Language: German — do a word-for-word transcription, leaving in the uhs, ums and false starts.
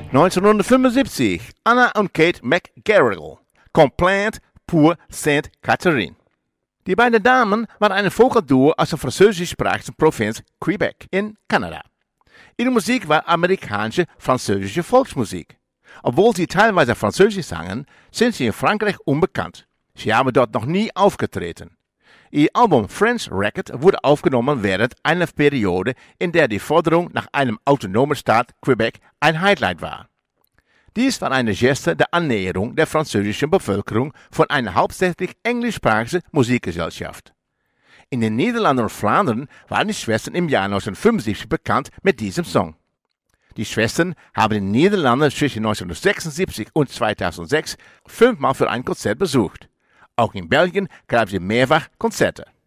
neunzehnhundertfünfundsiebzig, Anna und Kate McGarrigle, Complaint pour Sainte Catherine. Die beiden Damen waren ein Vokalduo aus der französischsprachigen Provinz Quebec in Kanada. Ihre Musik war amerikanische französische Volksmusik. Obwohl sie teilweise Französisch sangen, sind sie in Frankreich unbekannt. Sie haben dort noch nie aufgetreten. Ihr Album French Record wurde aufgenommen während einer Periode, in der die Forderung nach einem autonomen Staat Quebec ein Highlight war. Dies war eine Geste der Annäherung der französischen Bevölkerung von einer hauptsächlich englischsprachigen Musikgesellschaft. In den Niederlanden und Flandern waren die Schwestern im Jahr neunzehnhundertfünfundsiebzig bekannt mit diesem Song. Die Schwestern haben die Niederlande zwischen neunzehnhundertsechsundsiebzig und zweitausendsechs fünfmal für ein Konzert besucht. Auch in Belgien gaben sie mehrfach Konzerte.